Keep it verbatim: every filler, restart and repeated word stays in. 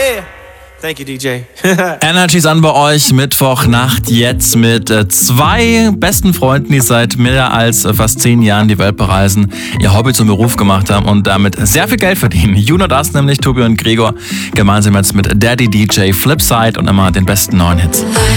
Yeah. Thank you, D J. Energy's an bei euch, Mittwochnacht jetzt mit äh, zwei besten Freunden, die seit mehr als äh, fast zehn Jahren die Welt bereisen, ihr Hobby zum Beruf gemacht haben und damit sehr viel Geld verdienen. You Know Das nämlich, Tobi und Gregor, gemeinsam jetzt mit Daddy D J Flipside und immer den besten neuen Hits.